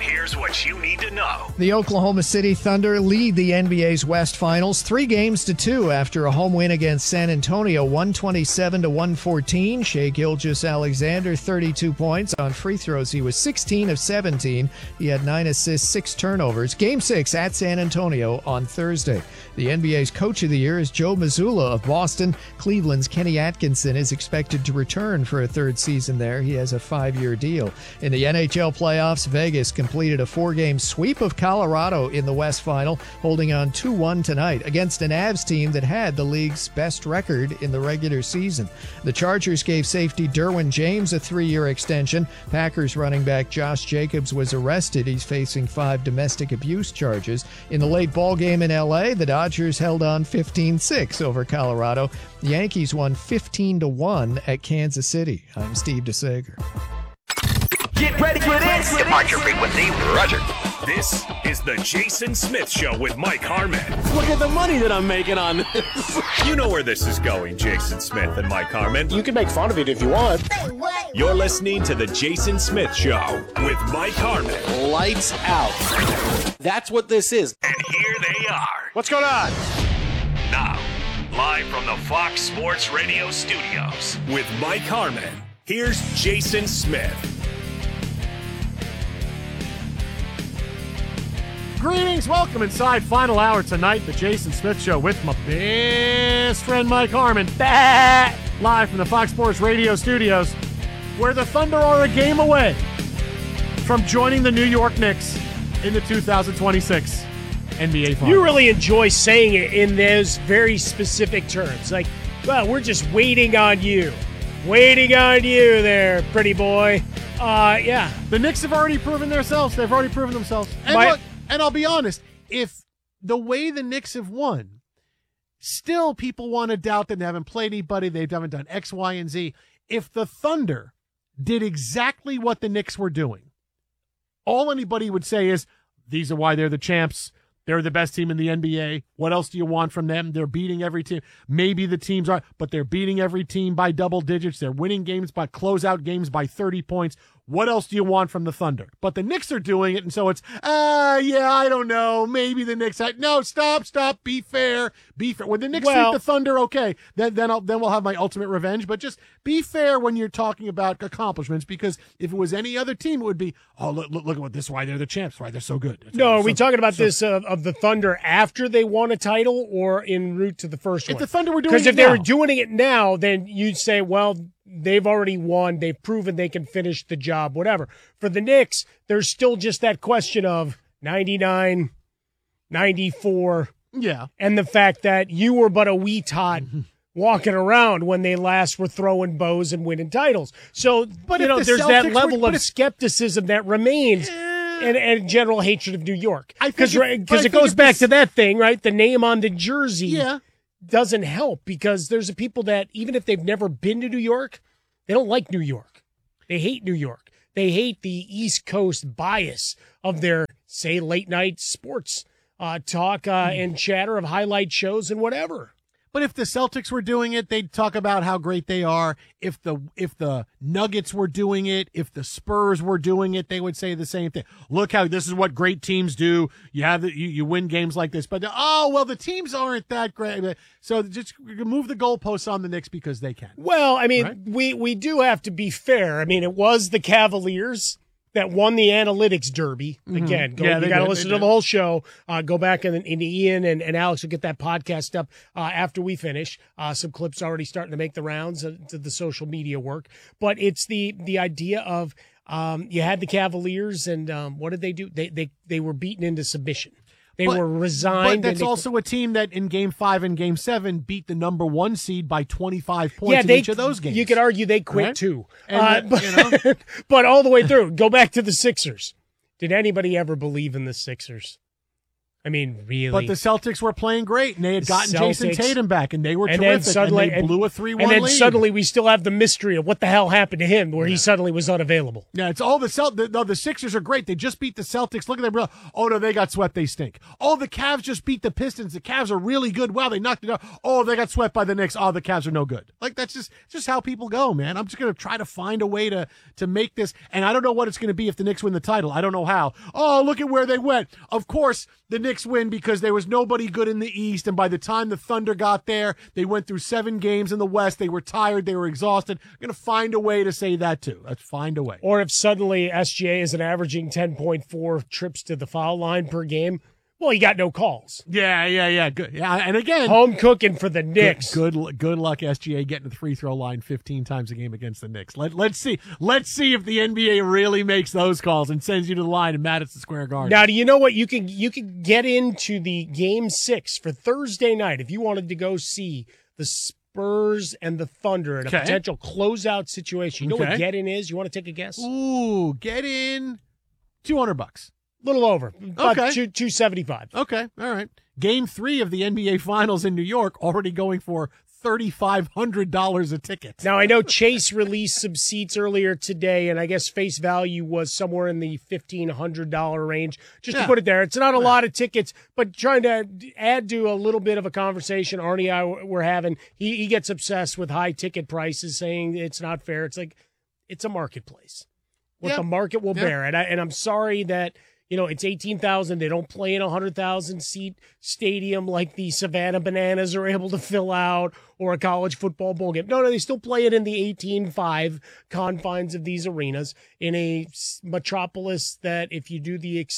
here's what you need to know. The Oklahoma City Thunder lead the NBA's West Finals 3-2 after a home win against San Antonio, 127-114. Shai Gilgeous-Alexander, 32 points. On free throws, he was 16 of 17. He had 9 assists, 6 turnovers. Game 6 at San Antonio on Thursday. The NBA's Coach of the Year is Joe Mazzulla of Boston. Cleveland's Kenny Atkinson is expected to return for a third season there. He has a 5-year deal. In the NHL playoffs, Vegas completed a 4-game sweep of Colorado in the West Final, holding on 2-1 tonight against an Avs team that had the league's best record in the regular season. The Chargers gave safety Derwin James a 3-year extension. Packers running back Josh Jacobs was arrested. He's facing 5 domestic abuse charges. In the late ball game in L.A., the Dodgers held on 15-6 over Colorado. The Yankees won 15-1 at Kansas City. I'm Steve DeSager. Get ready for this. Departure frequency, Roger. This is the Jason Smith Show with Mike Harmon. Look at the money that I'm making on this. You know where this is going, Jason Smith and Mike Harmon. You can make fun of it if you want. You're listening to the Jason Smith Show with Mike Harmon. Lights out. That's what this is. And here they are. What's going on? Now, live from the Fox Sports Radio studios with Mike Harmon, here's Jason Smith. Greetings, welcome inside final hour tonight, the Jason Smith Show with my best friend Mike Harmon. Live from the Fox Sports Radio studios, where the Thunder are a game away from joining the New York Knicks in the 2026 NBA Finals. You really enjoy saying it in those very specific terms. Like, well, we're just waiting on you. Waiting on you there, pretty boy. Yeah. The Knicks have already proven themselves. They've already proven themselves. And I'll be honest, if the way the Knicks have won, still people want to doubt that they haven't played anybody, they haven't done X, Y, and Z. If the Thunder did exactly what the Knicks were doing, all anybody would say is, these are why they're the champs. They're the best team in the NBA. What else do you want from them? They're beating every team. Maybe the teams are, but they're beating every team by double digits. They're winning games by closeout games by 30 points. What else do you want from the Thunder? But the Knicks are doing it, and so it's, yeah, I don't know. Maybe the Knicks. No, stop. Be fair. When the Knicks beat the Thunder, okay, then we'll have my ultimate revenge. But just be fair when you're talking about accomplishments, because if it was any other team, it would be, oh, look at what this, why they're the champs, why they're so good. Are we talking about this of the Thunder after they won a title or en route to the first one? If the Thunder were doing it now. Because if they were doing it now, then you'd say, well, they've already won. They've proven they can finish the job, whatever. For the Knicks, there's still just that question of 99, 94. Yeah. And the fact that you were but a wee tot walking around when they last were throwing bows and winning titles. So, but there's that level of skepticism that remains and general hatred of New York. Because it goes back to that thing, right? The name on the jersey doesn't help, because there's people that, even if they've never been to New York, they don't like New York. They hate New York. They hate the East Coast bias of their, say, late night sports talk and chatter of highlight shows and whatever. But if the Celtics were doing it, they'd talk about how great they are. If the Nuggets were doing it, if the Spurs were doing it, they would say the same thing. Look how this is what great teams do. You win games like this. But the teams aren't that great. So just move the goalposts on the Knicks because they can. Well, I mean, right? we do have to be fair. I mean, it was the Cavaliers that won the analytics derby. Again, you got to listen to the whole show. Go back and Ian and Alex will get that podcast up after we finish. Some clips already starting to make the rounds to the social media work. But it's the idea of you had the Cavaliers, and what did they do? They were beaten into submission. They were resigned. But that's also a team that in Game 5 and Game 7 beat the number 1 seed by 25 points in each of those games. You could argue they quit too. And, but all the way through. Go back to the Sixers. Did anybody ever believe in the Sixers? I mean, really. But the Celtics were playing great, and they had gotten Jason Tatum back, and they were terrific, and they blew a 3-1 lead. And then suddenly we still have the mystery of what the hell happened to him, where he suddenly was unavailable. Yeah, it's all the Sixers are great. They just beat the Celtics. Look at them. Oh, no, they got swept. They stink. Oh, the Cavs just beat the Pistons. The Cavs are really good. Wow, they knocked it out. Oh, they got swept by the Knicks. Oh, the Cavs are no good. Like, that's just how people go, man. I'm just going to try to find a way to make this, and I don't know what it's going to be if the Knicks win the title. I don't know how. Oh, look at where they went. Of course, the Knicks win because there was nobody good in the East, and by the time the Thunder got there, they went through 7 games in the West. They were tired. They were exhausted. I'm going to find a way to say that, too. Let's find a way. Or if suddenly SGA isn't averaging 10.4 trips to the foul line per game, well, he got no calls. Yeah. Good. Yeah, and again, home cooking for the Knicks. Good luck, SGA, getting to the free throw line 15 times a game against the Knicks. Let's see if the NBA really makes those calls and sends you to the line in Madison Square Garden. Now, do you know what? You can get into the Game 6 for Thursday night if you wanted to go see the Spurs and the Thunder in a potential closeout situation. You know what get in is? You want to take a guess? Ooh, get in $200. Little over. About $275. Okay. All right. Game 3 of the NBA Finals in New York already going for $3,500 a ticket. Now, I know Chase released some seats earlier today, and I guess face value was somewhere in the $1,500 range. Just to put it there, it's not a lot of tickets, but trying to add to a little bit of a conversation Arnie and I were having, he gets obsessed with high ticket prices, saying it's not fair. It's like, it's a marketplace. What the market will bear. And I'm sorry that, it's 18,000. They don't play in a 100,000 seat stadium like the Savannah Bananas are able to fill out, or a college football bowl game. No, they still play it in the 18-5 confines of these arenas in a metropolis that, if you do the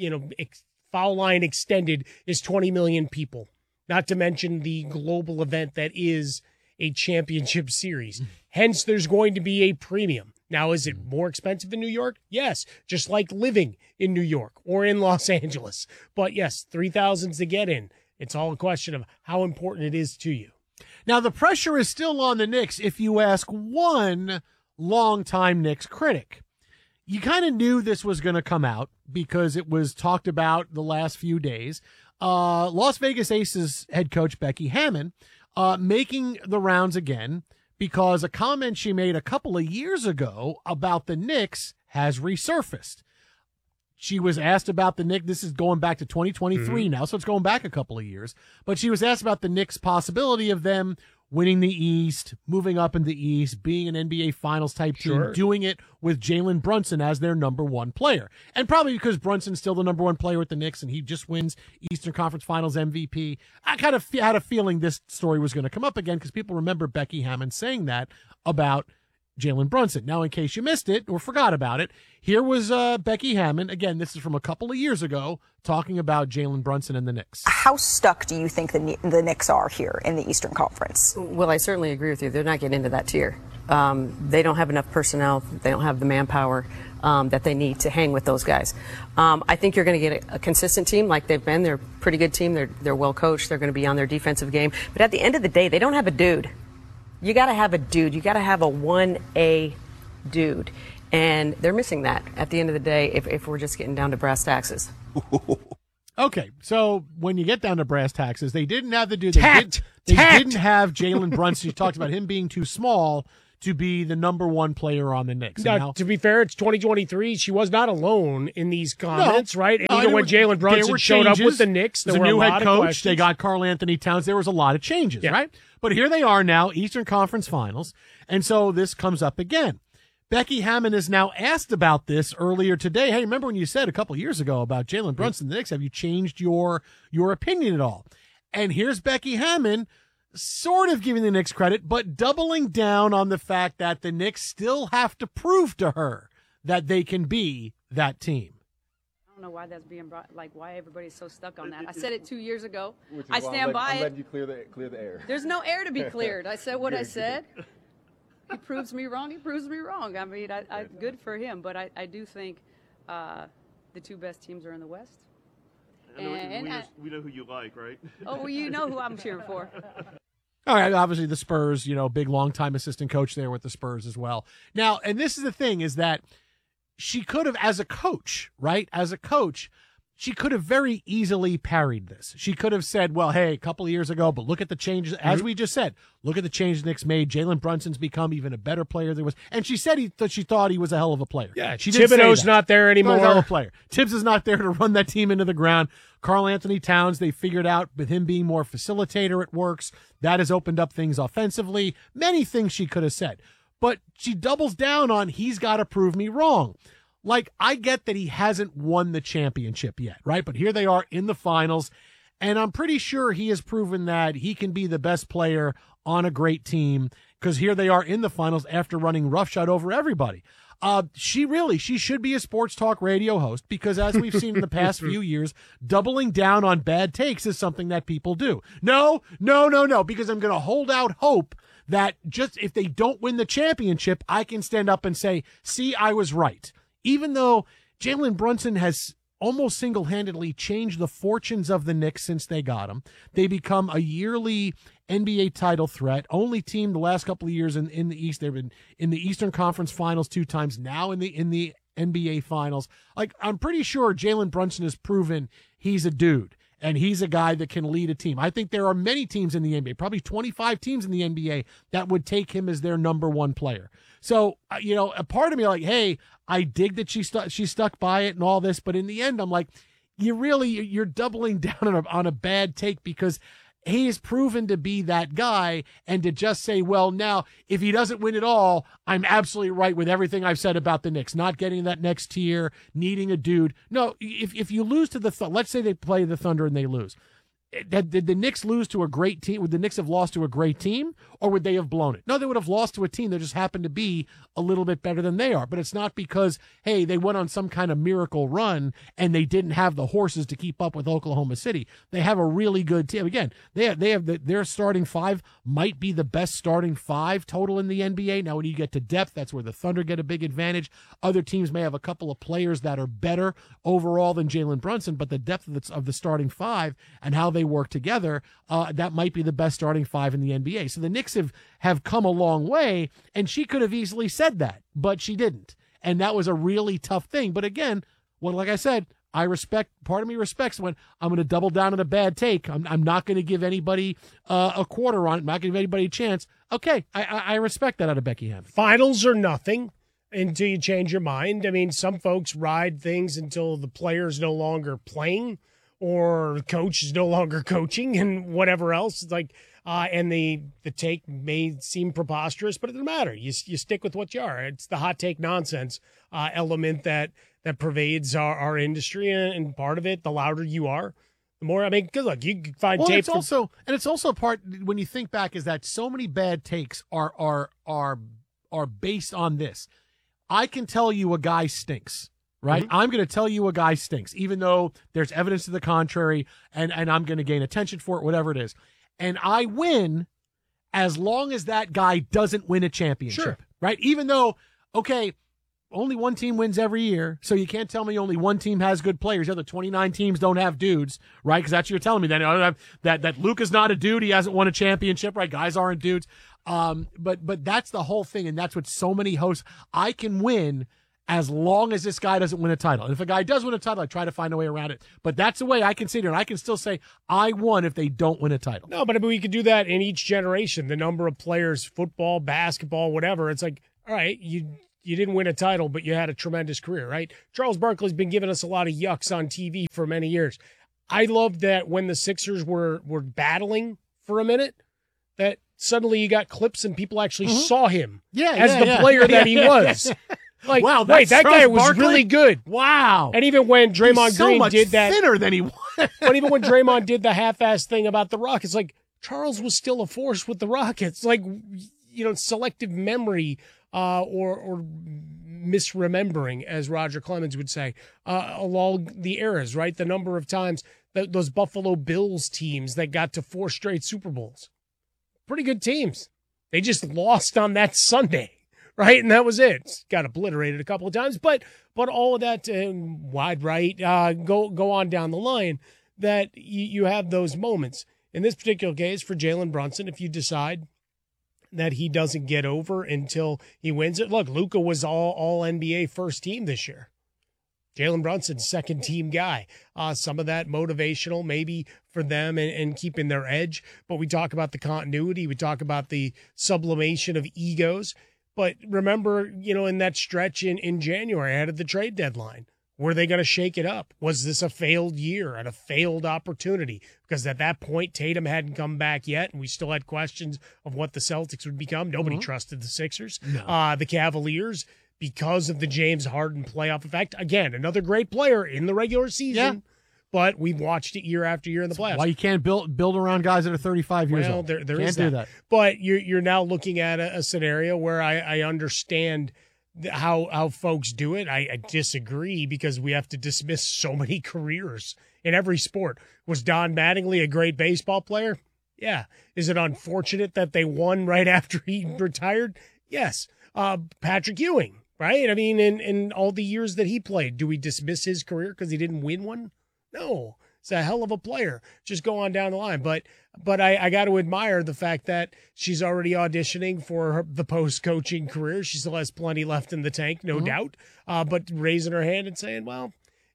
foul line extended, is 20 million people. Not to mention the global event that is a championship series. Hence, there's going to be a premium. Now, is it more expensive in New York? Yes, just like living in New York or in Los Angeles. But yes, 3,000s to get in. It's all a question of how important it is to you. Now, the pressure is still on the Knicks if you ask one longtime Knicks critic. You kind of knew this was going to come out because it was talked about the last few days. Las Vegas Aces head coach Becky Hammon making the rounds again, because a comment she made a couple of years ago about the Knicks has resurfaced. She was asked about the Knicks. This is going back to 2023 now, so it's going back a couple of years. But she was asked about the Knicks' possibility of them winning the East, moving up in the East, being an NBA Finals type team, doing it with Jalen Brunson as their number one player. And probably because Brunson's still the number one player with the Knicks and he just wins Eastern Conference Finals MVP. I kind of had a feeling this story was going to come up again because people remember Becky Hammon saying that about Jalen Brunson. Now, in case you missed it or forgot about it, here was Becky Hammon. Again, this is from a couple of years ago, talking about Jalen Brunson and the Knicks. How stuck do you think the Knicks are here in the Eastern Conference? Well, I certainly agree with you. They're not getting into that tier. They don't have enough personnel. They don't have the manpower that they need to hang with those guys. I think you're going to get a consistent team like they've been. They're a pretty good team. They're well coached. They're going to be on their defensive game. But at the end of the day, they don't have a dude. You got to have a dude. You got to have a 1A dude. And they're missing that at the end of the day if we're just getting down to brass taxes. Okay, so when you get down to brass taxes, they didn't have the dude. They didn't have Jalen Brunson. You talked about him being too small to be the number one player on the Knicks. Now, to be fair, it's 2023. She was not alone in these comments, right? And even when Jalen Brunson showed up with the Knicks, there were a new head coach. They got Karl Anthony Towns. There was a lot of changes, right? But here they are now, Eastern Conference Finals, and so this comes up again. Becky Hammon is now asked about this earlier today. Hey, remember when you said a couple of years ago about Jalen Brunson, the Knicks? Have you changed your opinion at all? And here's Becky Hammon sort of giving the Knicks credit, but doubling down on the fact that the Knicks still have to prove to her that they can be that team. I don't know why that's being brought, why everybody's so stuck on that. I said it 2 years ago. I stand by it. I'm letting you clear the air. There's no air to be cleared. I said what I said. He proves me wrong. He proves me wrong. I mean, I good for him, but I do think the two best teams are in the West. We know who you like, right? Oh, well, you know who I'm cheering for. All right, obviously the Spurs, big longtime assistant coach there with the Spurs as well. Now, and this is the thing, is that she could have, as a coach, right? As a coach, she could have very easily parried this. She could have said, well, hey, a couple of years ago, but look at the changes. As we just said, look at the changes Knicks made. Jalen Brunson's become even a better player than he was. And she said she thought he was a hell of a player. Yeah, she Thibodeau's not there anymore. He's a hell of a player. Tibbs is not there to run that team into the ground. Karl Anthony Towns, they figured out with him being more facilitator, it works. That has opened up things offensively. Many things she could have said. But she doubles down on he's got to prove me wrong. Like, I get that he hasn't won the championship yet, right? But here they are in the finals, and I'm pretty sure he has proven that he can be the best player on a great team, because here they are in the finals after running roughshod over everybody. She should be a sports talk radio host, because as we've seen in the past few years, doubling down on bad takes is something that people do. No, because I'm going to hold out hope that just if they don't win the championship, I can stand up and say, see, I was right. Even though Jalen Brunson has almost single-handedly changed the fortunes of the Knicks since they got him. They become a yearly NBA title threat. Only team the last couple of years in the East. They've been in the Eastern Conference Finals 2 times, now in the NBA Finals. Like, I'm pretty sure Jalen Brunson has proven he's a dude, and he's a guy that can lead a team. I think there are many teams in the NBA, probably 25 teams in the NBA, that would take him as their number one player. So, a part of me like, hey, I dig that she stuck by it and all this, but in the end, I'm like, you're doubling down on a bad take, because he is proven to be that guy, and to just say, well, now, if he doesn't win it all, I'm absolutely right with everything I've said about the Knicks, not getting that next tier, needing a dude. No, if you lose to let's say they play the Thunder and they lose. Did the Knicks lose to a great team? Would the Knicks have lost to a great team, or would they have blown it? No, they would have lost to a team that just happened to be a little bit better than they are. But it's not because, hey, they went on some kind of miracle run and they didn't have the horses to keep up with Oklahoma City. They have a really good team. Again, their starting 5 might be the best starting 5 total in the NBA. Now, when you get to depth, that's where the Thunder get a big advantage. Other teams may have a couple of players that are better overall than Jalen Brunson, but the depth of the starting 5 and how they work together, that might be the best starting 5 in the NBA. So the Knicks have come a long way, and she could have easily said that, but she didn't. And that was a really tough thing. But again, like I said, part of me respects when I'm going to double down on a bad take. I'm not going to give anybody a quarter on it. I'm not going to give anybody a chance. Okay, I respect that out of Becky Hammon. Finals are nothing until you change your mind. I mean, some folks ride things until the player's no longer playing, or the coach is no longer coaching, and whatever else. It's like, and the take may seem preposterous, but it doesn't matter. You stick with what you are. It's the hot take nonsense element that pervades our industry, and part of it, the louder you are, the more. I mean, because look, you can find tapes. It's also part when you think back, is that so many bad takes are based on this. I can tell you a guy stinks. Right? Mm-hmm. I'm going to tell you a guy stinks, even though there's evidence to the contrary, and I'm going to gain attention for it, whatever it is. And I win as long as that guy doesn't win a championship. Sure. Right? Even though, okay, only one team wins every year, so you can't tell me only one team has good players. The other 29 teams don't have dudes, right? Because that's what you're telling me. That Luka's not a dude. He hasn't won a championship, right? Guys aren't dudes. But that's the whole thing, and that's what so many hosts, I can win as long as this guy doesn't win a title. And if a guy does win a title, I try to find a way around it. But that's the way I can sit here, and I can still say I won if they don't win a title. No, but I mean, we could do that in each generation. The number of players, football, basketball, whatever. It's like, all right, you didn't win a title, but you had a tremendous career, right? Charles Barkley's been giving us a lot of yucks on TV for many years. I loved that when the Sixers were battling for a minute, that suddenly you got clips and people actually saw him as the player that he was. Like, wow, wait, that guy was Barkley? really good. Wow. And even when Draymond Green did that, thinner than he was. But even when Draymond did the half-ass thing about the Rockets, like, Charles was still a force with the Rockets. Like, selective memory or misremembering, as Roger Clemens would say, along the eras, right? The number of times that those Buffalo Bills teams that got to 4 straight Super Bowls. Pretty good teams. They just lost on that Sunday. Right, and that was it. Got obliterated a couple of times, but all of that wide right, go on down the line. That you have those moments. In this particular case, for Jalen Brunson, if you decide that he doesn't get over until he wins it, look, Luka was all NBA first team this year. Jalen Brunson's second-team guy. Some of that motivational maybe for them and keeping their edge. But we talk about the continuity. We talk about the sublimation of egos. But remember, in that stretch in January, ahead of the trade deadline, were they going to shake it up? Was this a failed year and a failed opportunity? Because at that point, Tatum hadn't come back yet, and we still had questions of what the Celtics would become. Nobody trusted the Sixers. No. The Cavaliers, because of the James Harden playoff effect. Again, another great player in the regular season, but we've watched it year after year in the playoffs. Why you can't build around guys that are 35 years old. There can't is do that. But you're now looking at a scenario where I understand how folks do it. I disagree because we have to dismiss so many careers in every sport. Was Don Mattingly a great baseball player? Yeah. Is it unfortunate that they won right after he retired? Yes. Patrick Ewing, right? I mean, in all the years that he played, do we dismiss his career because he didn't win one? No. It's a hell of a player. Just go on down the line. But I got to admire the fact that she's already auditioning for the post-coaching career. She still has plenty left in the tank, no doubt. But raising her hand and saying, well,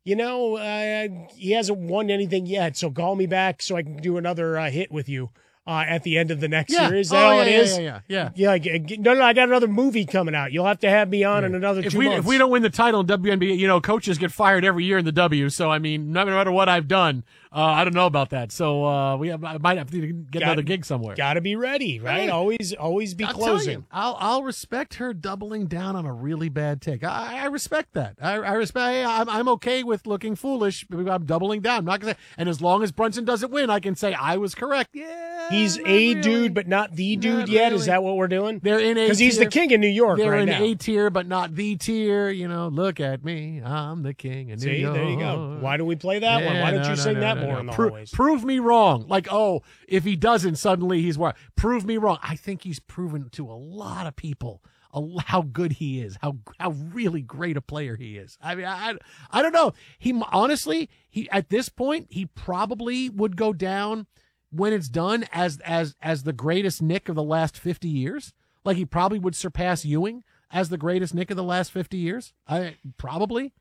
he hasn't won anything yet, so call me back so I can do another hit with you at the end of the next series. Is that all it is? Yeah. No, I got another movie coming out. You'll have to have me on in another 2 months. If we don't win the title in WNBA, coaches get fired every year in the W. So, I mean, no matter what I've done, I don't know about that. So I might have to get another gig somewhere. Got to be ready, right? Hey, always be closing. I'll respect her doubling down on a really bad take. I respect that. I respect. Hey, I'm okay with looking foolish. I'm doubling down. I'm not gonna say. And as long as Brunson doesn't win, I can say I was correct. Yeah. He's a dude, but not the dude yet. Really. Is that what we're doing? They're in A, because he's the king in New York right now. They're in A tier, but not the tier. Look at me, I'm the king in New York. There you go. Why do we play that one? Why don't you sing that more in the hallways? Prove me wrong. Like, if he doesn't, suddenly he's wrong. Prove me wrong. I think he's proven to a lot of people how good he is, how really great a player he is. I mean, I don't know. He honestly, at this point, he probably would go down when it's done as the greatest Knick of the last 50 years. Like, he probably would surpass Ewing as the greatest Knick of the last 50 years. Probably.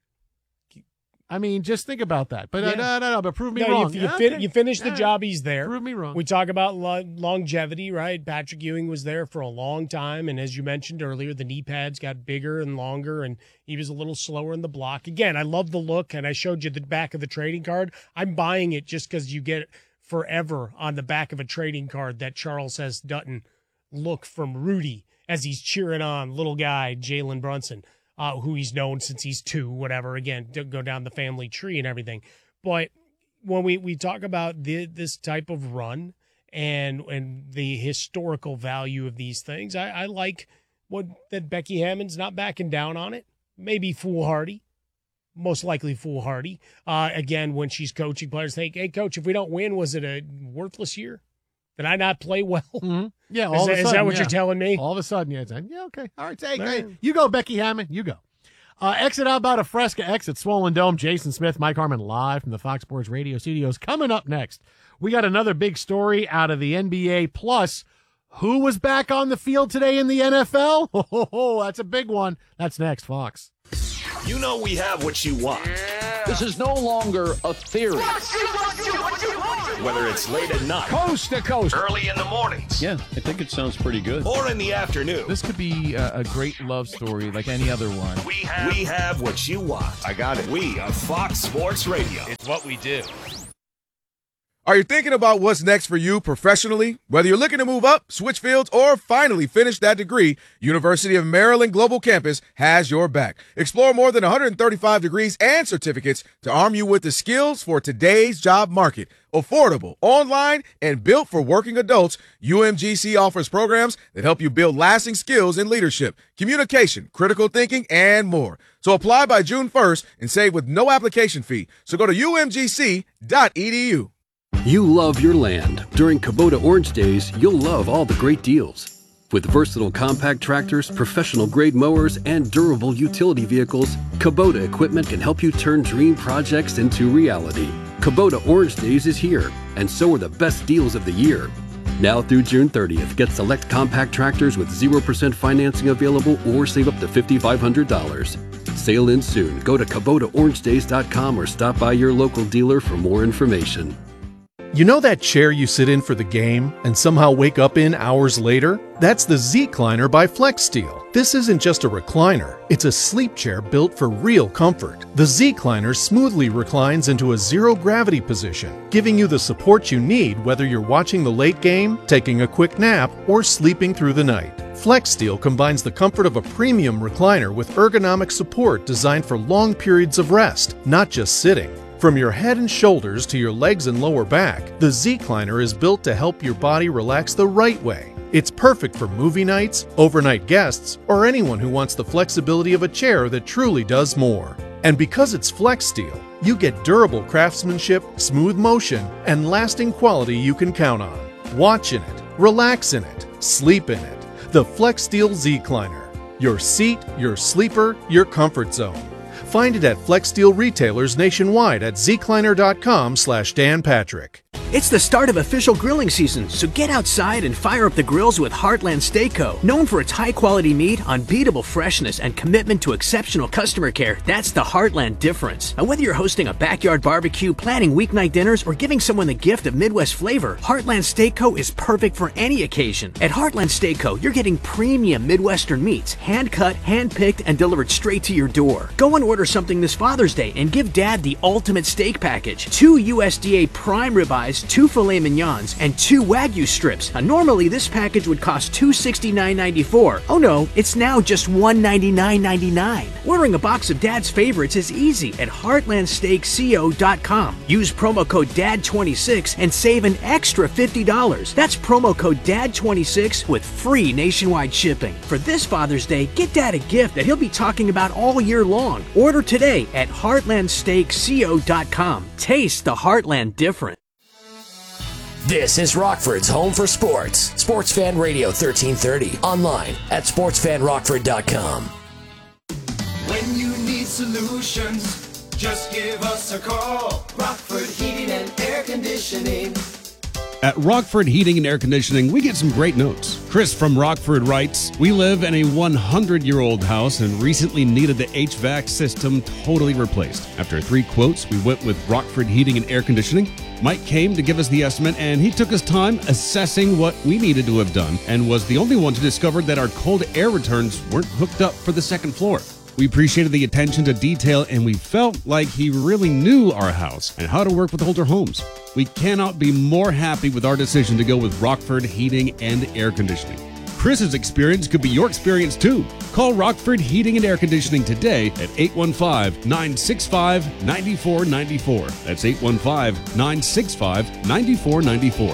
I mean, just think about that. But no, but prove me wrong. You finish the job, he's there. Prove me wrong. We talk about longevity, right? Patrick Ewing was there for a long time, and as you mentioned earlier, the knee pads got bigger and longer, and he was a little slower in the block. Again, I love the look, and I showed you the back of the trading card. I'm buying it just because you get forever on the back of a trading card that Charles S. Dutton look from Rudy as he's cheering on little guy Jalen Brunson. Who he's known since he's 2, whatever. Again, go down the family tree and everything. But when we talk about this type of run and the historical value of these things, I like that Becky Hammon's not backing down on it. Maybe foolhardy, most likely foolhardy. Again, when she's coaching players, hey, coach, if we don't win, was it a worthless year? Did I not play well? Mm-hmm. Yeah, is that what you're telling me? All of a sudden, yeah. Okay. All right, hey, you go, Becky Hammond. You go. Exit out about a Fresca exit, Swollen Dome. Jason Smith, Mike Harmon, live from the Fox Sports Radio studios. Coming up next, we got another big story out of the NBA. Plus, who was back on the field today in the NFL? Oh, that's a big one. That's next, Fox. You know we have what you want. This is no longer a theory. Whether it's late at night, coast to coast, early in the mornings. Yeah, I think it sounds pretty good. Or in the afternoon. This could be a great love story like any other one. We have what you want. I got it. We are Fox Sports Radio. It's what we do. Are you thinking about what's next for you professionally? Whether you're looking to move up, switch fields, or finally finish that degree, University of Maryland Global Campus has your back. Explore more than 135 degrees and certificates to arm you with the skills for today's job market. Affordable, online, and built for working adults, UMGC offers programs that help you build lasting skills in leadership, communication, critical thinking, and more. So apply by June 1st and save with no application fee. So go to umgc.edu. You love your land. During Kubota Orange Days, you'll love all the great deals. With versatile compact tractors, professional-grade mowers, and durable utility vehicles, Kubota equipment can help you turn dream projects into reality. Kubota Orange Days is here, and so are the best deals of the year. Now through June 30th, get select compact tractors with 0% financing available or save up to $5,500. sale ends soon. Go to KubotaOrangeDays.com or stop by your local dealer for more information. You know that chair you sit in for the game and somehow wake up in hours later? That's the Z-Cliner by FlexSteel. This isn't just a recliner, it's a sleep chair built for real comfort. The Z-Cliner smoothly reclines into a zero-gravity position, giving you the support you need whether you're watching the late game, taking a quick nap, or sleeping through the night. FlexSteel combines the comfort of a premium recliner with ergonomic support designed for long periods of rest, not just sitting. From your head and shoulders to your legs and lower back, the Z-Cliner is built to help your body relax the right way. It's perfect for movie nights, overnight guests, or anyone who wants the flexibility of a chair that truly does more. And because it's FlexSteel, you get durable craftsmanship, smooth motion, and lasting quality you can count on. Watch in it, relax in it, sleep in it. The FlexSteel Z-Cliner. Your seat, your sleeper, your comfort zone. Find it at FlexSteel retailers nationwide at zcliner.com/Dan Patrick. It's the start of official grilling season, so get outside and fire up the grills with Heartland Steak Co. Known for its high-quality meat, unbeatable freshness, and commitment to exceptional customer care, that's the Heartland difference. And whether you're hosting a backyard barbecue, planning weeknight dinners, or giving someone the gift of Midwest flavor, Heartland Steak Co. is perfect for any occasion. At Heartland Steak Co., you're getting premium Midwestern meats, hand-cut, hand-picked, and delivered straight to your door. Go and order something this Father's Day and give Dad the ultimate steak package. 2 USDA prime ribeyes, 2 filet mignons, and 2 Wagyu strips. Now, normally this package would cost $269.94. Oh no, it's now just $199.99. Ordering a box of Dad's favorites is easy at heartlandsteakco.com. Use promo code DAD26 and save an extra $50. That's promo code DAD26 with free nationwide shipping. For this Father's Day, get Dad a gift that he'll be talking about all year long. Order today at heartlandsteakco.com. Taste the Heartland difference. This is Rockford's home for sports. Sports Fan Radio 1330. Online at sportsfanrockford.com. When you need solutions, just give us a call. Rockford Heating and Air Conditioning. At Rockford Heating and Air Conditioning, we get some great notes. Chris from Rockford writes, "We live in a 100-year-old house and recently needed the HVAC system totally replaced. After 3 quotes, we went with Rockford Heating and Air Conditioning. Mike came to give us the estimate, and he took his time assessing what we needed to have done and was the only one to discover that our cold air returns weren't hooked up for the second floor. We appreciated the attention to detail, and we felt like he really knew our house and how to work with older homes. We cannot be more happy with our decision to go with Rockford Heating and Air Conditioning. Chris's experience could be your experience too. Call Rockford Heating and Air Conditioning today at 815-965-9494. That's 815-965-9494.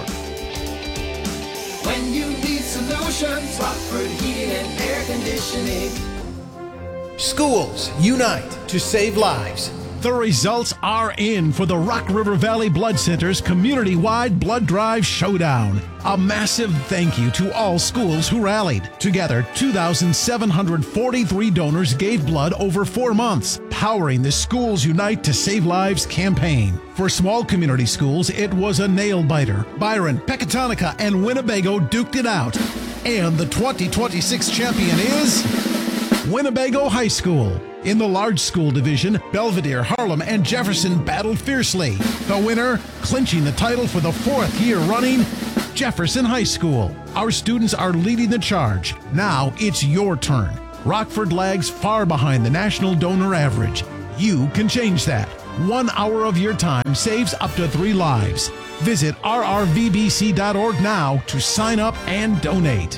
When you need solutions, Rockford Heating and Air Conditioning. Schools, unite to save lives. The results are in for the Rock River Valley Blood Center's community-wide blood drive showdown. A massive thank you to all schools who rallied. Together, 2,743 donors gave blood over 4 months, powering the Schools Unite to Save Lives campaign. For small community schools, it was a nail-biter. Byron, Pecatonica, and Winnebago duked it out. And the 2026 champion is Winnebago High School. In the large school division, Belvedere, Harlem, and Jefferson battled fiercely. The winner, clinching the title for the 4th year running, Jefferson High School. Our students are leading the charge. Now it's your turn. Rockford lags far behind the national donor average. You can change that. 1 hour of your time saves up to 3 lives. Visit rrvbc.org now to sign up and donate.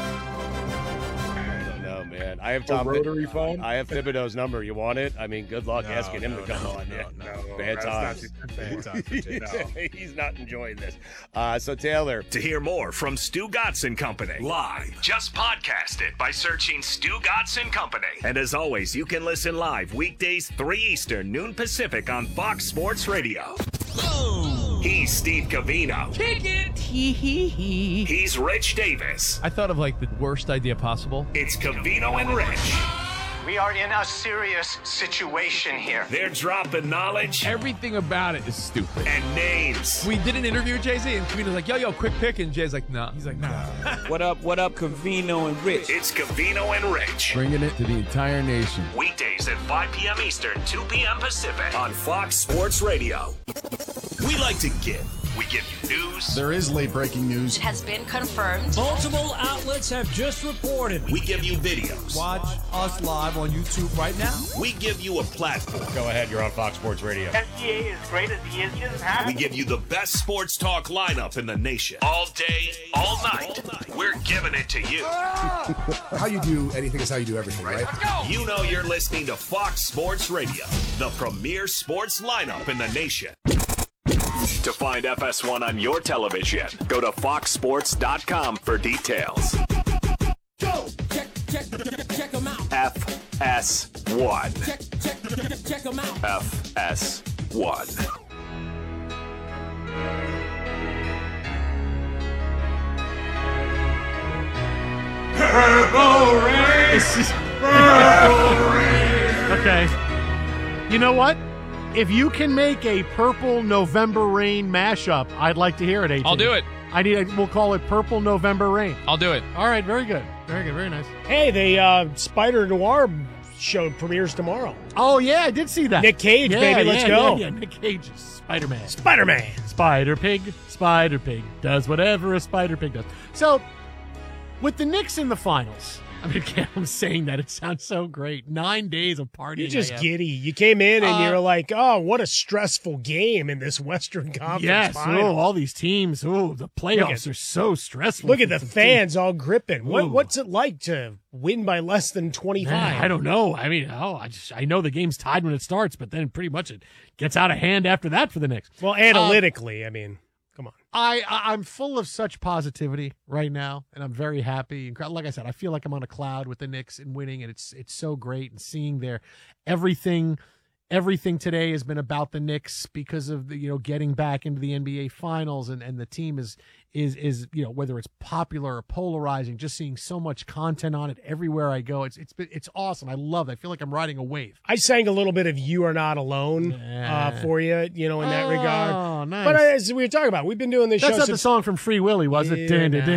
I have Tom rotary phone. I have Thibodeau's number. You want it? I mean, good luck asking him to come on. Bad times. He's not enjoying this. So Taylor, to hear more from Stu Gotson Company live, just podcast it by searching Stu Gotson Company. And as always, you can listen live weekdays 3 Eastern, noon Pacific on Fox Sports Radio. He's Steve Covino. Kick it. He's Rich Davis. I thought of like the worst idea possible. It's Covino and Rich. We are in a serious situation here. They're dropping knowledge. Everything about it is stupid. And names. We did an interview with Jay-Z, and Cavino's like, yo, quick pick, and Jay's like, nah. He's like, nah. What up, Cavino and Rich? It's Cavino and Rich. Bringing it to the entire nation. Weekdays at 5 p.m. Eastern, 2 p.m. Pacific on Fox Sports Radio. We like to give. We give you news. There is late-breaking news. It has been confirmed. Multiple outlets have just reported. We give you videos. Watch us live on YouTube right now. We give you a platform. Go ahead, you're on Fox Sports Radio. SGA is great as he is. He doesn't have We give you the best sports talk lineup in the nation. All day, all night. We're giving it to you. How you do anything is how you do everything, right? You know you're listening to Fox Sports Radio, the premier sports lineup in the nation. To find FS1 on your television, go to foxsports.com for details. Go! Check them out. FS1. Check them out. FS1. Purple Rain. Purple Rain. Okay. You know what? If you can make a Purple November Rain mashup, I'd like to hear it, AT. I'll do it. We'll call it Purple November Rain. I'll do it. All right, very good. Very good, very nice. Hey, the Spider Noir show premieres tomorrow. Oh, yeah, I did see that. Nick Cage, baby, let's go. Yeah, Nick Cage is Spider-Man. Spider-Man. Spider Pig does whatever a Spider Pig does. So, with the Knicks in the finals, I mean, I'm saying that. It sounds so great. 9 days of partying. You're just giddy. You came in and you're like, oh, what a stressful game in this Western Conference final. All these teams. Oh, the playoffs are so stressful. Look at the fans all gripping. What's it like to win by less than 25? Man, I don't know. I mean, I know the game's tied when it starts, but then pretty much it gets out of hand after that for the Knicks. Well, analytically, I mean, come on. I'm full of such positivity right now, and I'm very happy. Like I said, I feel like I'm on a cloud with the Knicks and winning, and it's so great. And seeing their everything today has been about the Knicks because of the getting back into the NBA Finals, and the team is whether it's popular or polarizing, just seeing so much content on it everywhere I go. It's awesome. I love it. I feel like I'm riding a wave. I sang a little bit of "You Are Not Alone" for you, in that regard. Oh, nice. But as we were talking about, we've been doing this show. That's not the song from Free Willy, was it?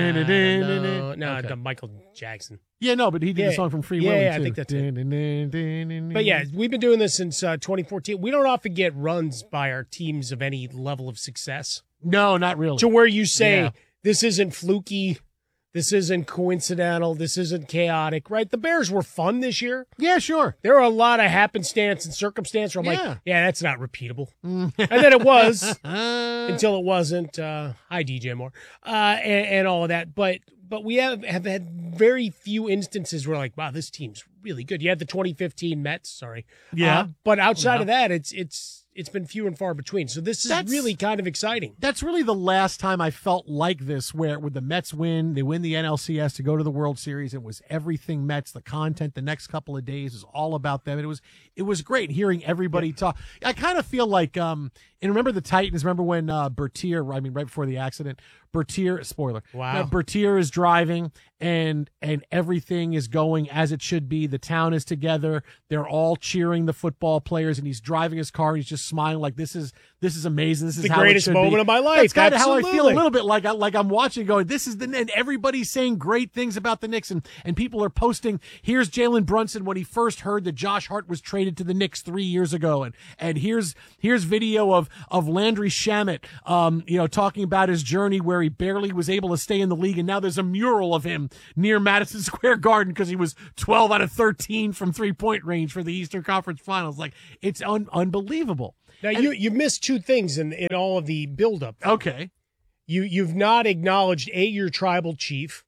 No, Michael Jackson. Yeah, no, but he did the song from Free Willy, too. I think that's it. But yeah, we've been doing this since 2014. We don't often get runs by our teams of any level of success. No, not really. To where you say, this isn't fluky, this isn't coincidental, this isn't chaotic, right? The Bears were fun this year. Yeah, sure. There are a lot of happenstance and circumstance where I'm like, that's not repeatable. And then it was, until it wasn't. Hi, DJ Moore. And all of that. But we have had very few instances where like, wow, this team's really good. You had the 2015 Mets, sorry. Yeah. But outside of that, it's been few and far between. So this is really kind of exciting. That's really the last time I felt like this, where with the Mets they win the NLCS to go to the World Series. It was everything Mets. The content the next couple of days was all about them. It was great hearing everybody talk. I kind of feel like, and remember the Titans, remember when Bertier, right before the accident, Bertier, spoiler. Wow. Bertier is driving and everything is going as it should be. The town is together. They're all cheering the football players, and he's driving his car and he's just smiling like this is amazing. This is the how greatest it should moment be. of my life. That's kind of how I Absolutely. feel a little bit like I'm watching going, this is and everybody's saying great things about the Knicks, and people are posting, here's Jalen Brunson when he first heard that Josh Hart was traded to the Knicks 3 years ago, and here's video of Landry Shamet talking about his journey where he barely was able to stay in the league, and now there's a mural of him near Madison Square Garden because he was 12 out of 13 from 3-point range for the Eastern Conference Finals. Like, it's unbelievable. Now, you missed two things in all of the buildup. Okay. You've not acknowledged, your tribal chief,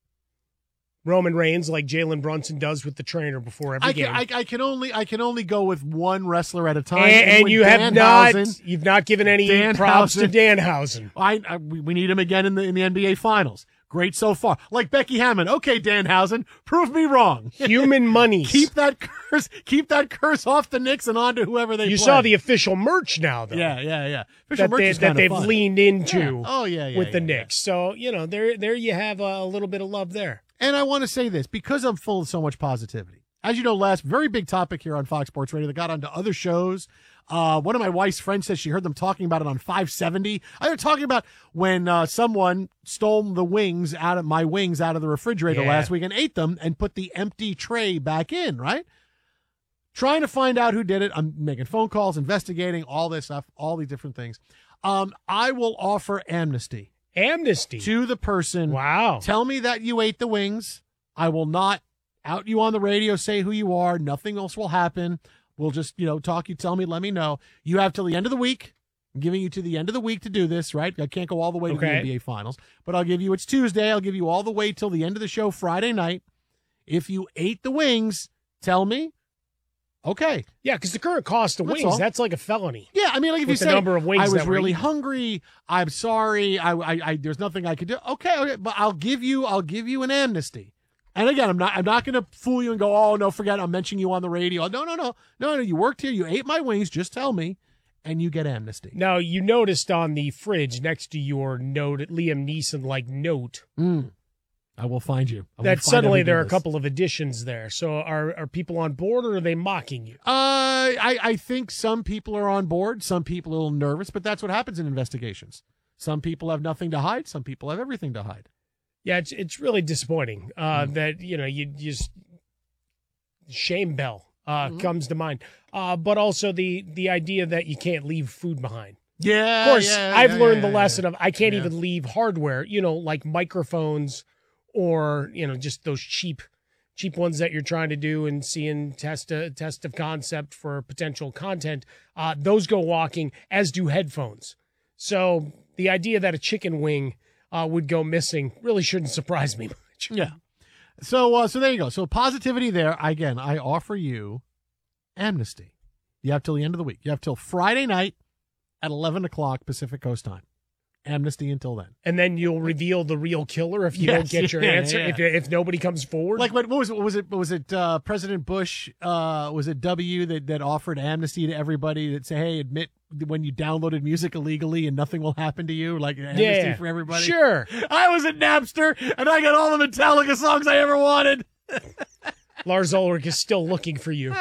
Roman Reigns, like Jalen Brunson does with the trainer before every game. I can only go with one wrestler at a time. And you have you've not given any props to Danhausen. We need him again in the NBA Finals. Great so far. Like Becky Hammond. Okay, Danhausen, prove me wrong. Human money. Keep that curse off the Knicks and on to whoever they play. You saw the official merch now, though. Yeah. Official merch is that they've fun. leaned into. Yeah. Oh yeah. With the Knicks. So there you have a little bit of love there. And I want to say this because I'm full of so much positivity. as you know, very big topic here on Fox Sports Radio that got onto other shows. One of my wife's friends says she heard them talking about it on 570. They were talking about when someone stole my wings out of the refrigerator last week and ate them and put the empty tray back in, right? Trying to find out who did it. I'm making phone calls, investigating all this stuff, all these different things. I will offer amnesty. Amnesty? To the person. Wow. Tell me that you ate the wings. I will not out you on the radio, say who you are. Nothing else will happen. We'll just, talk. You tell me, let me know. You have till the end of the week. I'm giving you to the end of the week to do this, right? I can't go all the way to the NBA Finals, but it's Tuesday. I'll give you all the way till the end of the show Friday night. If you ate the wings, tell me. Okay. Yeah, because the current cost of wings, that's like a felony. Yeah, I mean, like if you say, number of wings I was really hungry, I'm sorry, I there's nothing I could do. Okay, but I'll give you an amnesty. And again, I'm not going to fool you and go, oh, no, forget it, I'm mentioning you on the radio. No, you worked here, you ate my wings, just tell me, and you get amnesty. Now, you noticed on the fridge next to your note, Liam Neeson-like note. I will find you. That suddenly there are a couple of additions there. So are people on board, or are they mocking you? I think some people are on board, some people are a little nervous, but that's what happens in investigations. Some people have nothing to hide, some people have everything to hide. Yeah, it's really disappointing that, you just shame bell comes to mind. But also the idea that you can't leave food behind. Yeah. Of course, I've learned the lesson of I can't even leave hardware, like microphones or, just those cheap ones that you're trying to do and seeing test of concept for potential content. Those go walking, as do headphones. So the idea that a chicken wing would go missing really shouldn't surprise me much. Yeah. So there you go. So positivity there. Again, I offer you amnesty. You have till the end of the week. You have till Friday night at 11 o'clock Pacific Coast time. Amnesty until then. And then you'll reveal the real killer if you don't get your answer, if nobody comes forward. Like what was it President Bush, was it W that offered amnesty to everybody that say, hey, admit when you downloaded music illegally and nothing will happen to you, like amnesty for everybody? Sure. I was at Napster and I got all the Metallica songs I ever wanted. Lars Ulrich is still looking for you.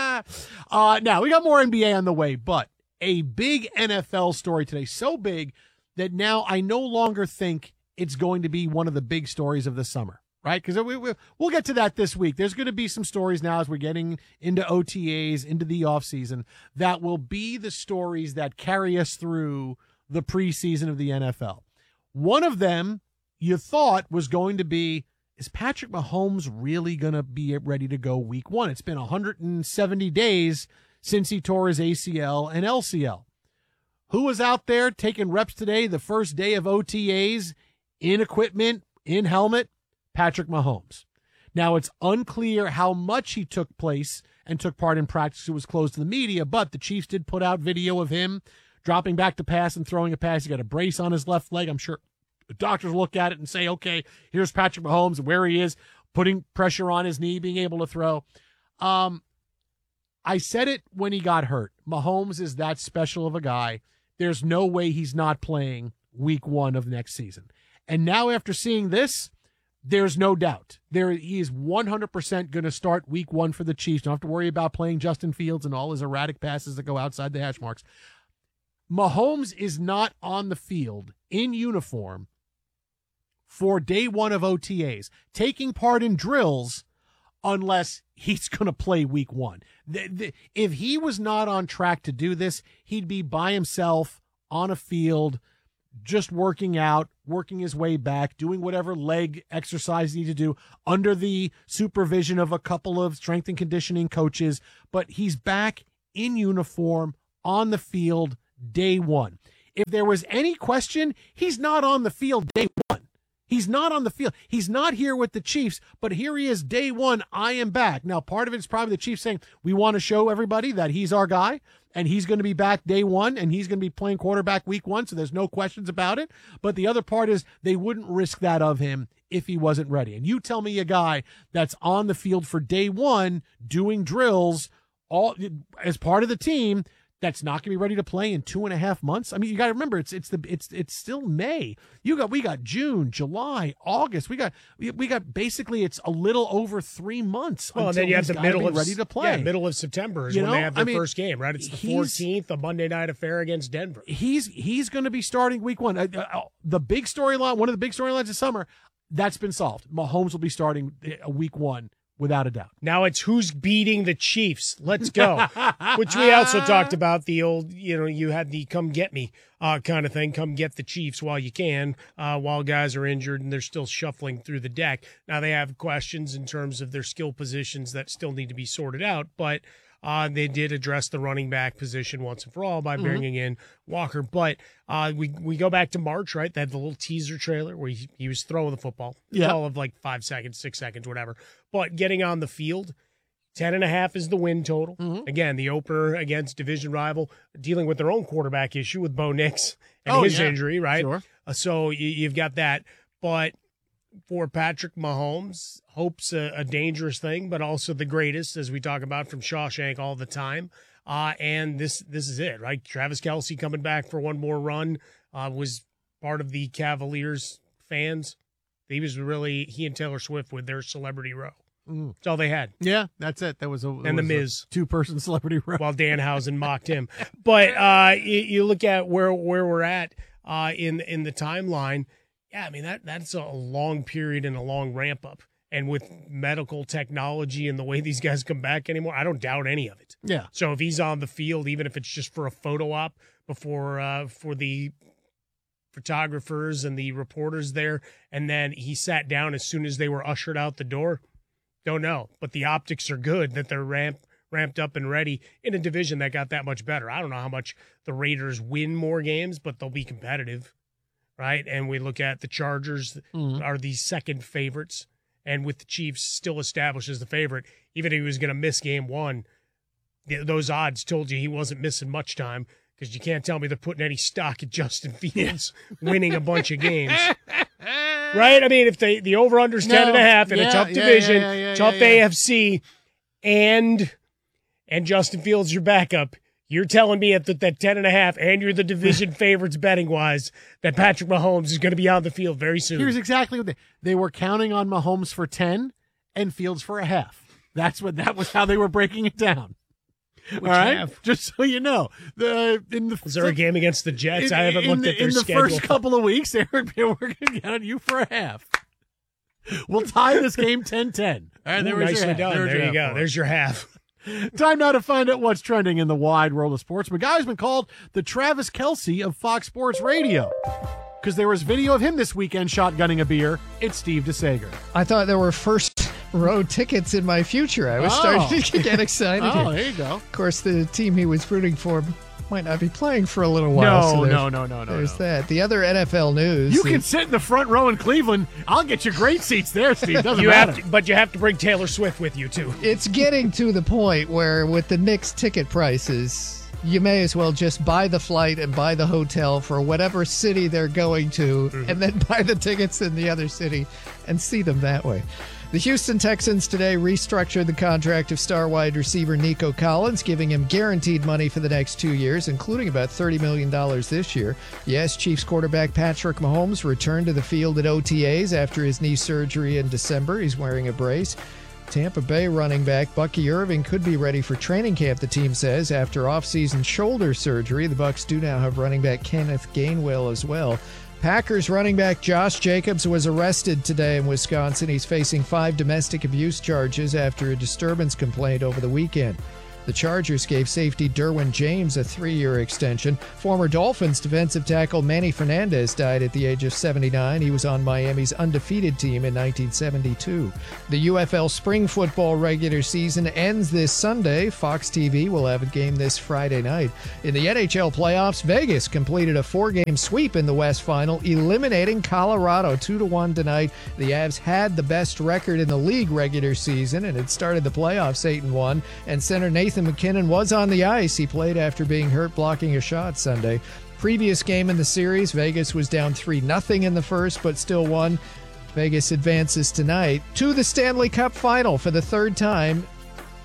Now, we got more NBA on the way, but a big NFL story today, so big that now I no longer think it's going to be one of the big stories of the summer, right? Because we'll get to that this week. There's going to be some stories now as we're getting into OTAs, into the offseason, that will be the stories that carry us through the preseason of the NFL. One of them you thought was going to be, is Patrick Mahomes really going to be ready to go week one? It's been 170 days since he tore his ACL and LCL. Who was out there taking reps today, the first day of OTAs, in equipment, in helmet? Patrick Mahomes. Now, it's unclear how much he took place and took part in practice. It was closed to the media, but the Chiefs did put out video of him dropping back to pass and throwing a pass. He got a brace on his left leg. I'm sure the doctors look at it and say, okay, here's Patrick Mahomes, where he is, putting pressure on his knee, being able to throw. I said it when he got hurt. Mahomes is that special of a guy. There's no way he's not playing week one of next season. And now after seeing this, there's no doubt. He is 100% going to start week one for the Chiefs. Don't have to worry about playing Justin Fields and all his erratic passes that go outside the hash marks. Mahomes is not on the field in uniform for day one of OTAs, taking part in drills, unless he's going to play week one. If he was not on track to do this, he'd be by himself on a field, just working out, working his way back, doing whatever leg exercise he needs to do under the supervision of a couple of strength and conditioning coaches. But he's back in uniform on the field day one. If there was any question, he's not on the field day one. He's not on the field. He's not here with the Chiefs, but here he is day one. I am back. Now, part of it is probably the Chiefs saying, we want to show everybody that he's our guy, and he's going to be back day one, and he's going to be playing quarterback week one, so there's no questions about it. But the other part is they wouldn't risk that of him if he wasn't ready. And you tell me a guy that's on the field for day one doing drills all as part of the team that's not going to be ready to play in 2.5 months. I mean, you got to remember it's still May. We got June, July, August. We got basically it's a little over 3 months. Well, and then you have the middle of ready to play. Yeah, middle of September is when they have their first game, right? It's the 14th, a Monday night affair against Denver. He's going to be starting week 1. The big storyline, one of the big storylines of summer, that's been solved. Mahomes will be starting week 1. Without a doubt. Now it's who's beating the Chiefs. Let's go. Which we also talked about, the old, you had the come get me kind of thing. Come get the Chiefs while you can, while guys are injured and they're still shuffling through the deck. Now they have questions in terms of their skill positions that still need to be sorted out, but they did address the running back position once and for all by bringing in Walker. But we go back to March, right? They had the little teaser trailer where he was throwing the football. Yeah. All of like 5 seconds, 6 seconds, whatever. But getting on the field, 10.5 is the win total. Again, the opener against division rival, dealing with their own quarterback issue with Bo Nix and his injury, right? Sure. So you've got that. But for Patrick Mahomes, hope's a dangerous thing, but also the greatest, as we talk about from Shawshank all the time. And this is it, right? Travis Kelce coming back for one more run, was part of the Cavaliers fans. He and Taylor Swift with their celebrity row. That's all they had. Yeah, that's it. That was the Miz 2-person celebrity row. While Danhausen mocked him. But you look at where we're at in the timeline. Yeah, I mean, that's a long period and a long ramp up. And with medical technology and the way these guys come back anymore, I don't doubt any of it. Yeah. So if he's on the field, even if it's just for a photo op before for the photographers and the reporters there, and then he sat down as soon as they were ushered out the door, don't know. But the optics are good that they're ramped up and ready in a division that got that much better. I don't know how much the Raiders win more games, but they'll be competitive. Right, and we look at the Chargers are the second favorites, and with the Chiefs still established as the favorite, even if he was going to miss game 1, those odds told you he wasn't missing much time, because you can't tell me they're putting any stock at Justin Fields winning a bunch of games. Right? I mean, if the over-under's 10.5 in a tough division, tough AFC, and Justin Fields your backup, you're telling me at that 10.5, and you're the division favorites betting-wise, that Patrick Mahomes is going to be on the field very soon. Here's exactly what they were counting on Mahomes for 10 and Fields for a half. That was how they were breaking it down. Which all right, half? Just so you know, is there a game against the Jets? I haven't looked at their schedule. In the first couple of weeks, they were going to count on you for a half. We'll tie this game 10-10. All right, nicely done. There you go. There's your half. Time now to find out what's trending in the wide world of sports. My guy's been called the Travis Kelce of Fox Sports Radio because there was video of him this weekend shotgunning a beer. It's Steve DeSager. I thought there were first row tickets in my future. I was starting to get excited. There you go. Of course, the team he was rooting for might not be playing for a little while. No. There's that. The other NFL news. You can sit in the front row in Cleveland. I'll get you great seats there, Steve. Doesn't matter. But you have to bring Taylor Swift with you, too. It's getting to the point where with the Knicks ticket prices, you may as well just buy the flight and buy the hotel for whatever city they're going to, and then buy the tickets in the other city and see them that way. The Houston Texans today restructured the contract of star wide receiver Nico Collins, giving him guaranteed money for the next 2 years, including about $30 million this year. Yes, Chiefs quarterback Patrick Mahomes returned to the field at OTAs after his knee surgery in December. He's wearing a brace. Tampa Bay running back Bucky Irving could be ready for training camp, the team says, after offseason shoulder surgery. The Bucs do now have running back Kenneth Gainwell as well. Packers running back Josh Jacobs was arrested today in Wisconsin. He's facing 5 domestic abuse charges after a disturbance complaint over the weekend. The Chargers gave safety Derwin James a 3-year extension. Former Dolphins defensive tackle Manny Fernandez died at the age of 79. He was on Miami's undefeated team in 1972. The UFL spring football regular season ends this Sunday. Fox TV will have a game this Friday night. In the NHL playoffs, Vegas completed a 4-game sweep in the West Final, eliminating Colorado 2-1 tonight. The Avs had the best record in the league regular season and had started the playoffs 8-1, and center Nathan McKinnon was on the ice. He played after being hurt blocking a shot Sunday. Previous game in the series, Vegas was down 3-0 in the first, but still won. Vegas advances tonight to the Stanley Cup Final for the third time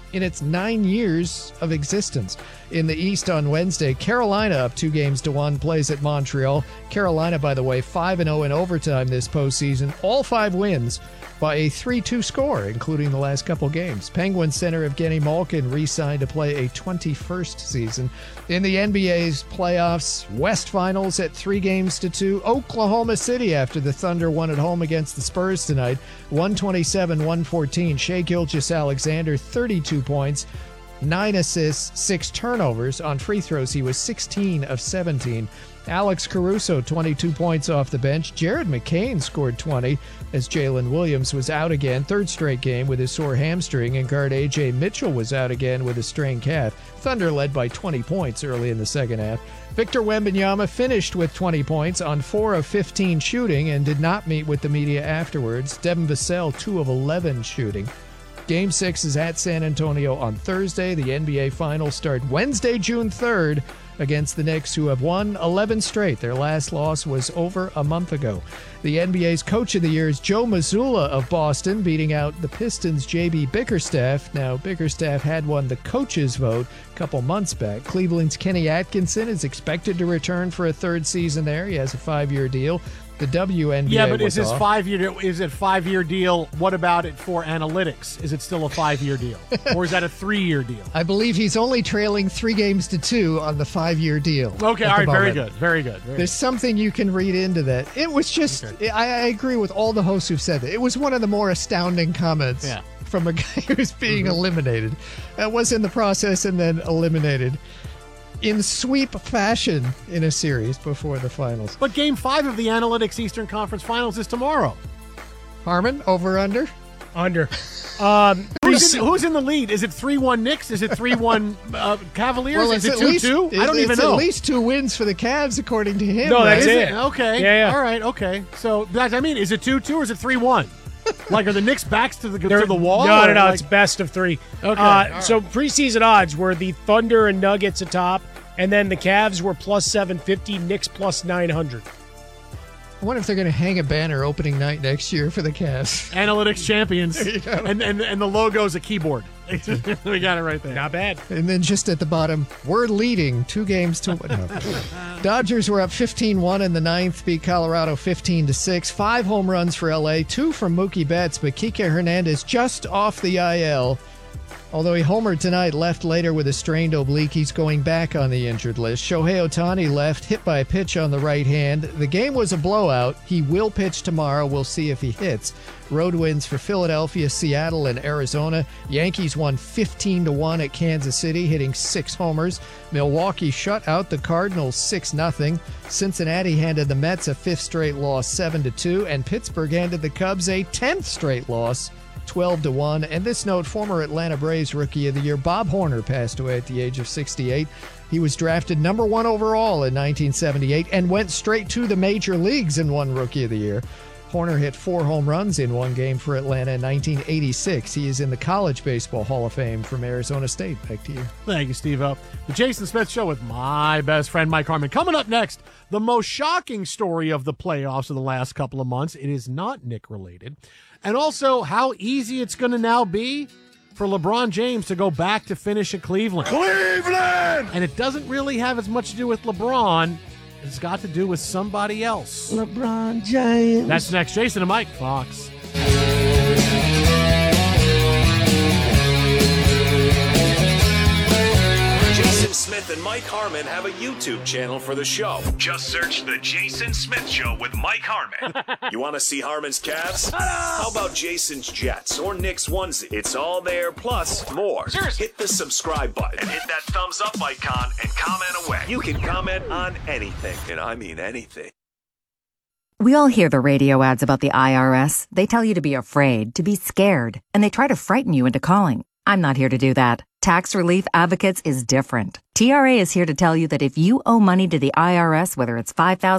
in its 9 years of existence. In the East on Wednesday, Carolina up 2-1 plays at Montreal. Carolina, by the way, 5-0 in overtime this postseason. All 5 wins by a 3-2 score, including the last couple games. Penguins center Evgeny Malkin re-signed to play a 21st season. In the NBA's playoffs, West Finals at 3-2. Oklahoma City after the Thunder won at home against the Spurs tonight. 127-114. Shai Gilgeous-Alexander, 32 points. 9 assists, 6 turnovers. On free throws, he was 16 of 17. Alex Caruso, 22 points off the bench. Jared McCain scored 20 as Jalen Williams was out again, third straight game with his sore hamstring, and guard A.J. Mitchell was out again with a strained calf. Thunder led by 20 points early in the second half. Victor Wembanyama finished with 20 points on 4 of 15 shooting and did not meet with the media afterwards. Devin Vassell, 2 of 11 shooting. Game 6 is at San Antonio on Thursday. The NBA Finals start Wednesday, June 3rd against the Knicks, who have won 11 straight. Their last loss was over a month ago. The NBA's Coach of the Year is Joe Mazzulla of Boston, beating out the Pistons' J.B. Bickerstaff. Now, Bickerstaff had won the coach's vote a couple months back. Cleveland's Kenny Atkinson is expected to return for a third season there. He has a 5-year deal. The WNBA. Yeah, but is his 5-year deal? What about it for analytics? Is it still a 5-year deal, or is that a 3-year deal? I believe he's only trailing 3-2 on the 5-year deal. Okay, all right, very good, very good. There's something you can read into that. It was just, okay. I agree with all the hosts who've said that. It was one of the more astounding comments from a guy who's being eliminated. Was in the process and then eliminated in sweep fashion in a series before the finals. But Game 5 of the Analytics Eastern Conference Finals is tomorrow. Harmon, over, under? Under. Who's in the lead? Is it 3-1 Knicks? Is it 3-1 Cavaliers? Well, is it 2-2? I don't even know. At least 2 wins for the Cavs, according to him. No, right? that's it. Okay. Yeah. All right. Okay. So, I mean, is it 2-2 or is it 3-1? Like, are the Knicks backs to the wall? No. Like, It's best of 3. Okay. Right. So preseason odds were the Thunder and Nuggets atop, and then the Cavs were plus 750, Knicks plus 900. I wonder if they're going to hang a banner opening night next year for the Cavs. Analytics champions. and the logo's a keyboard. We got it right there. Not bad. And then just at the bottom, we're leading 2-1. Dodgers were up 15-1 in the ninth, beat Colorado 15-6. 5 home runs for LA, 2 from Mookie Betts, but Kike Hernandez just off the IL. Although he homered tonight, left later with a strained oblique. He's going back on the injured list. Shohei Ohtani left, hit by a pitch on the right hand. The game was a blowout. He will pitch tomorrow. We'll see if he hits. Road wins for Philadelphia, Seattle, and Arizona. Yankees won 15-1 at Kansas City, hitting 6 homers. Milwaukee shut out the Cardinals 6-0. Cincinnati handed the Mets a 5th straight loss, 7-2. And Pittsburgh handed the Cubs a 10th straight loss, 12-1. And this note, former Atlanta Braves Rookie of the Year Bob Horner passed away at the age of 68. He was drafted number 1 overall in 1978 and went straight to the major leagues and won Rookie of the Year. Horner hit 4 home runs in one game for Atlanta in 1986. He is in the College Baseball Hall of Fame from Arizona State. Back to you. Thank you, Steve-O. The Jason Smith Show with my best friend, Mike Harmon. Coming up next, the most shocking story of the playoffs of the last couple of months. It is not Nick-related. And also, how easy it's going to now be for LeBron James to go back to finish at Cleveland. Cleveland! And it doesn't really have as much to do with LeBron. It's got to do with somebody else. LeBron James. That's next. Jason and Mike, Fox. Jason Smith and Mike Harmon have a YouTube channel for the show. Just search The Jason Smith Show with Mike Harmon. You want to see Harmon's Cavs? How about Jason's Jets or Nick's onesie? It's all there, plus more. Hit the subscribe button and hit that thumbs up icon and comment away. You can comment on anything, and I mean anything. We all hear the radio ads about the IRS. They tell you to be afraid, to be scared, and they try to frighten you into calling. I'm not here to do that. Tax Relief Advocates is different. TRA is here to tell you that if you owe money to the IRS, whether it's $5,000